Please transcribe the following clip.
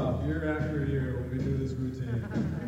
off year after year when we do this routine.